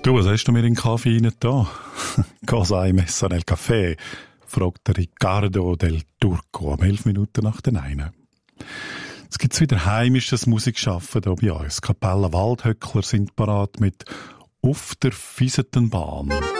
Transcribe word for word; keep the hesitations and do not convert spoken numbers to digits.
Du, was hast du mir in den Kaffee rein da? Cosa hai messo nel Café? Fragt der Riccardo del Turco um elf Minuten nach den einen. Jetzt gibt's wieder heimisches Musikschaffen hier bei uns. Kapelle Waldhöckler sind parat mit «Auf der Fiesetenbahn».